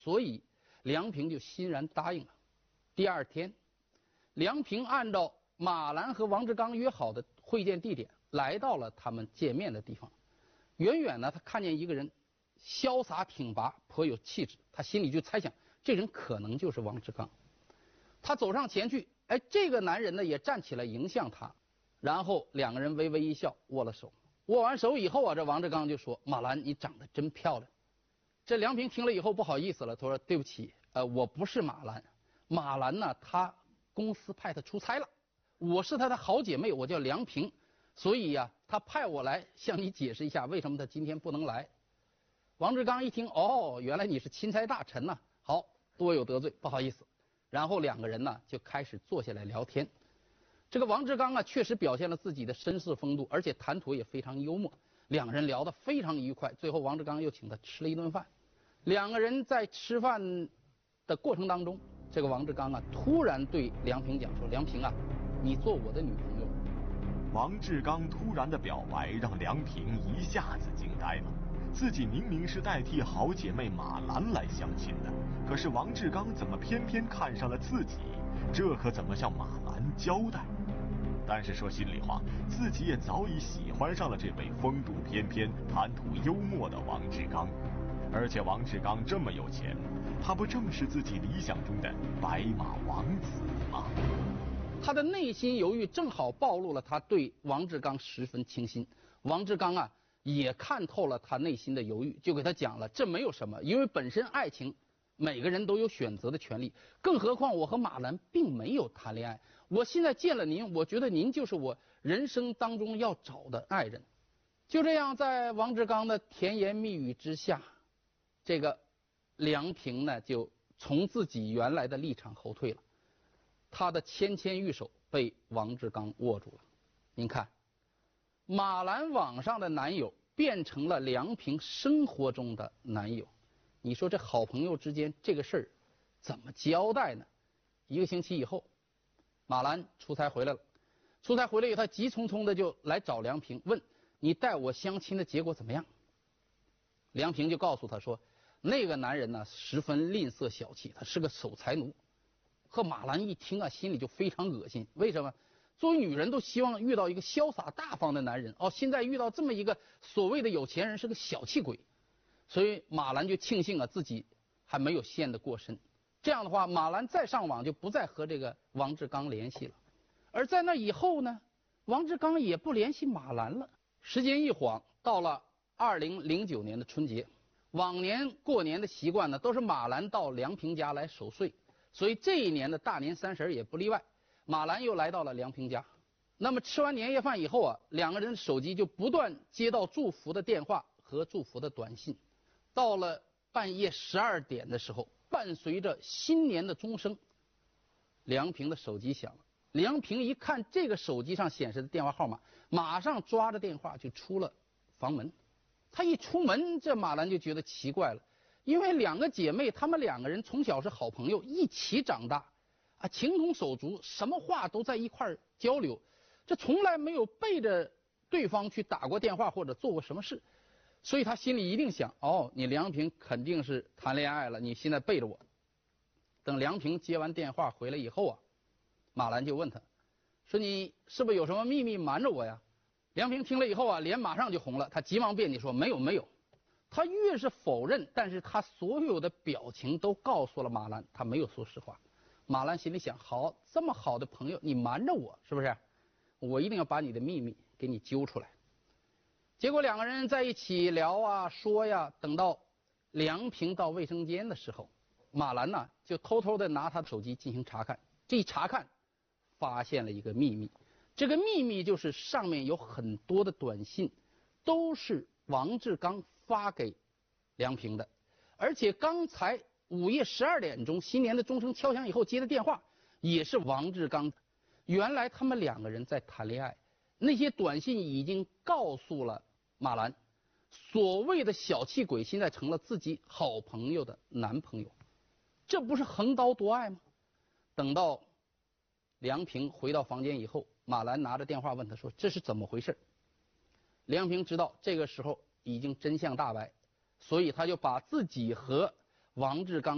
所以梁平就欣然答应了。第二天，梁平按照马兰和王志刚约好的会见地点，来到了他们见面的地方。远远呢，他看见一个人潇洒挺拔，颇有气质，他心里就猜想，这人可能就是王志刚。他走上前去，这个男人呢也站起来迎向他，然后两个人微微一笑，握了手。握完手以后啊，这王志刚就说：“马兰，你长得真漂亮。”这梁平听了以后不好意思了，他说：“对不起，我不是马兰，马兰呢，他公司派他出差了，我是他的好姐妹，我叫梁平，所以呀，他派我来向你解释一下为什么他今天不能来。”王志刚一听，哦，原来你是钦差大臣呐，好，多有得罪，不好意思。然后两个人呢就开始坐下来聊天。这个王志刚啊，确实表现了自己的绅士风度，而且谈吐也非常幽默。两个人聊得非常愉快，最后王志刚又请他吃了一顿饭。两个人在吃饭的过程当中，这个王志刚啊突然对梁平讲说：“梁平啊，你做我的女朋友。” 王志刚突然的表白让梁平一下子惊呆了。自己明明是代替好姐妹马兰来相亲的，可是王志刚怎么偏偏看上了自己？这可怎么向马兰交代？但是说心里话，自己也早已喜欢上了这位风度翩翩、谈吐幽默的王志刚。而且王志刚这么有钱，他不正是自己理想中的白马王子吗？ 他的内心犹豫正好暴露了他对王志刚十分倾心。王志刚啊也看透了他内心的犹豫，就给他讲了，这没有什么，因为本身爱情每个人都有选择的权利，更何况我和马兰并没有谈恋爱，我现在见了您，我觉得您就是我人生当中要找的爱人。就这样，在王志刚的甜言蜜语之下，这个梁平呢就从自己原来的立场后退了，他的纤纤玉手被王志刚握住了。您看，马兰网上的男友变成了梁平生活中的男友，你说这好朋友之间这个事儿怎么交代呢？一个星期以后，马兰出差回来了。出差回来以后，他急匆匆的就来找梁平，问你带我相亲的结果怎么样？梁平就告诉他说，那个男人呢十分吝啬小气，他是个守财奴。和马兰一听啊，心里就非常恶心。为什么？作为女人都希望遇到一个潇洒大方的男人，现在遇到这么一个所谓的有钱人是个小气鬼，所以马兰就庆幸啊自己还没有陷得过深。这样的话，马兰再上网就不再和这个王志刚联系了。而在那以后呢，王志刚也不联系马兰了。时间一晃，到了2009年的春节，往年过年的习惯呢，都是马兰到梁平家来守岁，所以这一年的大年30也不例外。马兰又来到了梁平家。那么吃完年夜饭以后啊，两个人手机就不断接到祝福的电话和祝福的短信。到了半夜12点的时候，伴随着新年的钟声，梁平的手机响了。梁平一看这个手机上显示的电话号码，马上抓着电话就出了房门。他一出门，这马兰就觉得奇怪了，因为两个姐妹，她们两个人从小是好朋友，一起长大啊，情同手足，什么话都在一块儿交流，这从来没有背着对方去打过电话或者做过什么事，所以他心里一定想，你梁平肯定是谈恋爱了，你现在背着我。等梁平接完电话回来以后啊，马兰就问他，说你是不是有什么秘密瞒着我呀？梁平听了以后啊，脸马上就红了，他急忙辩解说没有。他越是否认，但是他所有的表情都告诉了马兰，他没有说实话。马兰心里想，好，这么好的朋友，你瞒着我是不是？我一定要把你的秘密给你揪出来。结果两个人在一起聊啊说呀，等到梁平到卫生间的时候，马兰呢就偷偷的拿他的手机进行查看。这一查看，发现了一个秘密。这个秘密就是上面有很多的短信，都是王志刚发给梁平的，而且刚才午夜12点钟，新年的钟声敲响以后接的电话也是王志刚。原来他们两个人在谈恋爱，那些短信已经告诉了马兰，所谓的小气鬼现在成了自己好朋友的男朋友，这不是横刀夺爱吗？等到梁平回到房间以后，马兰拿着电话问他说，这是怎么回事？梁平知道这个时候已经真相大白，所以他就把自己和王志刚